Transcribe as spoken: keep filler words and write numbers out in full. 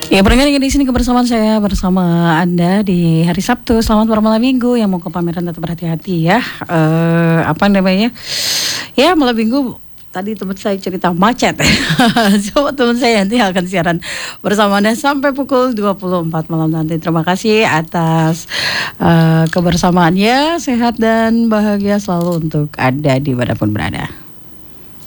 Ya, pendengar di sini kebersamaan saya bersama Anda di hari Sabtu. Selamat bermalam minggu. Yang mau ke pameran tetap berhati-hati ya. Uh, apa namanya? Ya, malam minggu tadi teman saya cerita macet. Coba teman saya nanti akan siaran bersama Anda sampai pukul dua puluh empat malam nanti. Terima kasih atas uh, kebersamaannya. Sehat dan bahagia selalu untuk Anda dimanapun berada.